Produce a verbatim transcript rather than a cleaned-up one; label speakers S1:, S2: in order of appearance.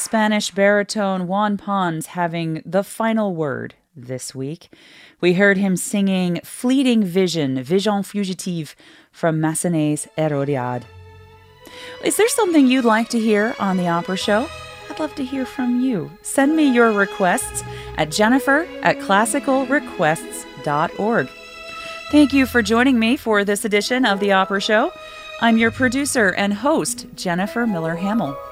S1: Spanish baritone Juan Pons having the final word this week. We heard him singing Fleeting Vision, Vision Fugitive from Massenet's Hérodiade. Is there something you'd like to hear on the Opera Show? I'd love to hear from you. Send me your requests at jennifer at classical requests dot org. Thank you for joining me for this edition of the Opera Show. I'm your producer and host, Jennifer Miller Hamill.